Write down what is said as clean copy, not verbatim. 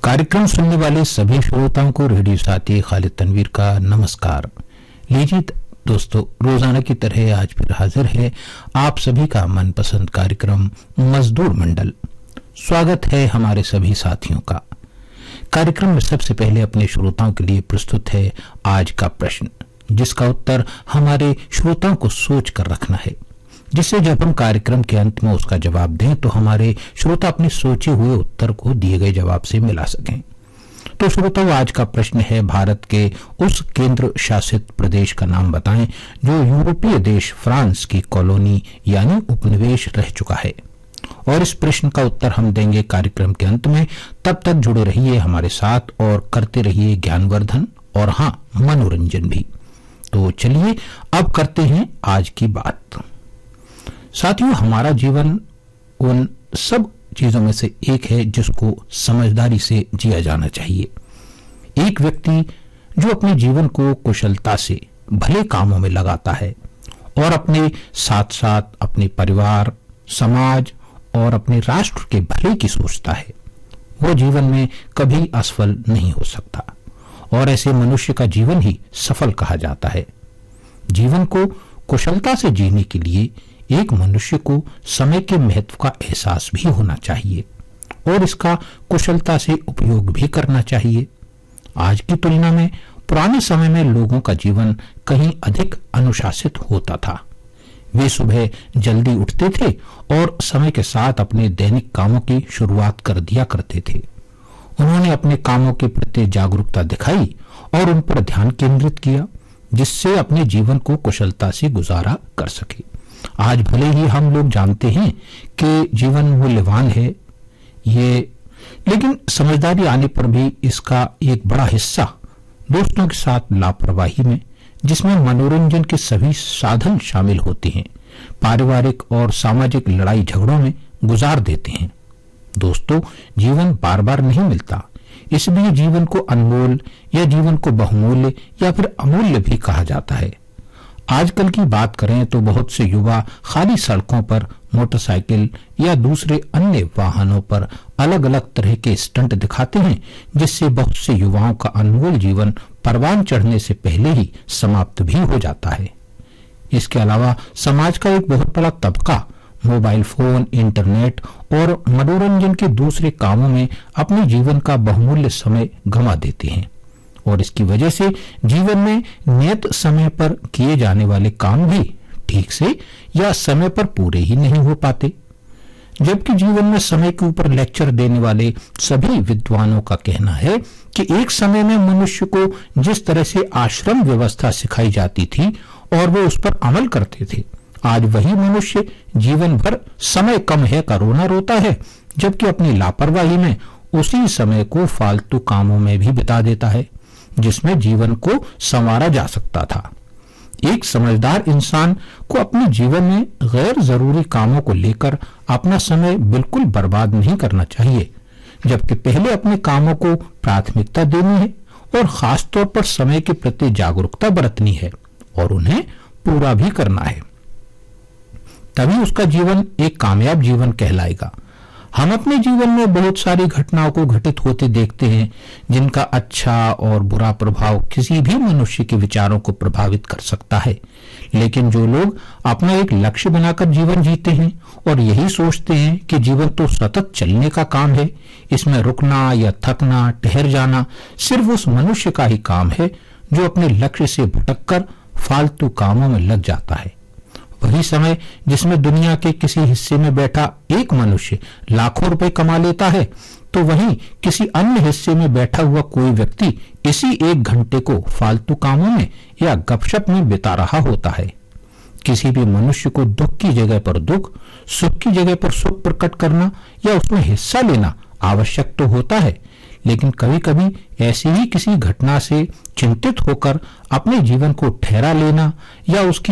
कार्यक्रम सुनने वाले सभी श्रोताओं को रेडियो साथी खालिद तनवीर का नमस्कार। लीजिए दोस्तों, रोजाना की तरह आज फिर हाजिर है आप सभी का मनपसंद कार्यक्रम मजदूर मंडल। स्वागत है हमारे सभी साथियों का। कार्यक्रम में सबसे पहले अपने श्रोताओं के लिए प्रस्तुत है आज का प्रश्न, जिसका उत्तर हमारे श्रोताओं को सोच कर रखना है, जिससे जब हम कार्यक्रम के अंत में उसका जवाब दें तो हमारे श्रोता अपने सोचे हुए उत्तर को दिए गए जवाब से मिला सकें। तो श्रोताओं, आज का प्रश्न है, भारत के उस केंद्र शासित प्रदेश का नाम बताएं जो यूरोपीय देश फ्रांस की कॉलोनी यानी उपनिवेश रह चुका है। और इस प्रश्न का उत्तर हम देंगे कार्यक्रम के अंत में। तब तक जुड़े रहिए हमारे साथ और करते रहिए ज्ञानवर्धन और हाँ, मनोरंजन भी। तो चलिए अब करते हैं आज की बात। साथियों, हमारा जीवन उन सब चीजों में से एक है जिसको समझदारी से जिया जाना चाहिए। एक व्यक्ति जो अपने जीवन को कुशलता से भले कामों में लगाता है और अपने साथ साथ अपने परिवार, समाज और अपने राष्ट्र के भले की सोचता है, वो जीवन में कभी असफल नहीं हो सकता और ऐसे मनुष्य का जीवन ही सफल कहा जाता है। जीवन को कुशलता से जीने के लिए एक मनुष्य को समय के महत्व का एहसास भी होना चाहिए और इसका कुशलता से उपयोग भी करना चाहिए। आज की तुलना में पुराने समय में लोगों का जीवन कहीं अधिक अनुशासित होता था। वे सुबह जल्दी उठते थे और समय के साथ अपने दैनिक कामों की शुरुआत कर दिया करते थे। उन्होंने अपने कामों के प्रति जागरूकता दिखाई और उन पर ध्यान केंद्रित किया, जिससे अपने जीवन को कुशलता से गुजारा कर सके। आज भले ही हम लोग जानते हैं कि जीवन मूल्यवान है लेकिन समझदारी आने पर भी इसका एक बड़ा हिस्सा दोस्तों के साथ लापरवाही में, जिसमें मनोरंजन के सभी साधन शामिल होते हैं, पारिवारिक और सामाजिक लड़ाई झगड़ों में गुजार देते हैं। दोस्तों, जीवन बार बार नहीं मिलता, इसलिए जीवन को अनमोल या जीवन को बहुमूल्य या फिर अमूल्य भी कहा जाता है। आजकल की बात करें तो बहुत से युवा खाली सड़कों पर मोटरसाइकिल या दूसरे अन्य वाहनों पर अलग अलग तरह के स्टंट दिखाते हैं, जिससे बहुत से युवाओं का अनमोल जीवन परवान चढ़ने से पहले ही समाप्त भी हो जाता है। इसके अलावा समाज का एक बहुत बड़ा तबका मोबाइल फोन, इंटरनेट और मनोरंजन के दूसरे कामों में अपने जीवन का बहुमूल्य समय गंवा देते हैं और इसकी वजह से जीवन में नियत समय पर किए जाने वाले काम भी ठीक से या समय पर पूरे ही नहीं हो पाते। जबकि जीवन में समय के ऊपर लेक्चर देने वाले सभी विद्वानों का कहना है कि एक समय में मनुष्य को जिस तरह से आश्रम व्यवस्था सिखाई जाती थी और वो उस पर अमल करते थे, आज वही मनुष्य जीवन भर समय कम है का रोना रोता है, जबकि अपनी लापरवाही में उसी समय को फालतू कामों में भी बिता देता है जिसमें जीवन को संवारा जा सकता था। एक समझदार इंसान को अपने जीवन में गैर जरूरी कामों को लेकर अपना समय बिल्कुल बर्बाद नहीं करना चाहिए, जबकि पहले अपने कामों को प्राथमिकता देनी है और खास तौर पर समय के प्रति जागरूकता बरतनी है और उन्हें पूरा भी करना है। तभी उसका जीवन एक कामयाब जीवन कहलाएगा। हम अपने जीवन में बहुत सारी घटनाओं को घटित होते देखते हैं जिनका अच्छा और बुरा प्रभाव किसी भी मनुष्य के विचारों को प्रभावित कर सकता है। लेकिन जो लोग अपना एक लक्ष्य बनाकर जीवन जीते हैं और यही सोचते हैं कि जीवन तो सतत चलने का काम है, इसमें रुकना या थकना, ठहर जाना सिर्फ उस मनुष्य का ही काम है जो अपने लक्ष्य से भटककर फालतू कामों में लग जाता है। वही समय जिसमें दुनिया के किसी हिस्से में बैठा एक मनुष्य लाखों रुपए कमा लेता है, तो वहीं किसी अन्य हिस्से में बैठा हुआ कोई व्यक्ति इसी 1 घंटे को फालतू कामों में या गपशप में बिता रहा होता है। किसी भी मनुष्य को दुख की जगह पर दुख, सुख की जगह पर सुख प्रकट करना या उसमें हिस्सा लेना आवश्यक तो होता है, लेकिन कभी कभी ऐसी ही किसी घटना से चिंतित होकर अपने जीवन को ठहरा लेना या उसकी